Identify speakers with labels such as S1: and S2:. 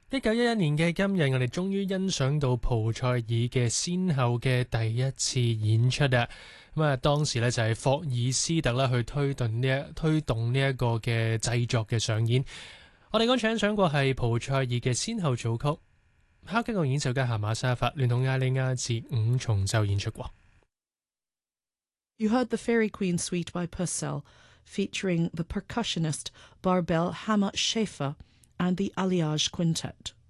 S1: 1911年嘅今日，我哋終於欣賞到蒲賽爾嘅先後嘅第一次演出啊！咁啊，當時咧就係霍爾斯特啦去推動呢一個嘅製作嘅上演。我哋剛才欣賞過係蒲賽爾嘅先後組曲，敲擊樂演奏家夏馬沙法聯同艾利亞治五重奏演出過。
S2: You heard the Fairy Queen Suite by Purcell, featuring the percussionist Barbel Hammer Schaefer and the Alliage Quintet.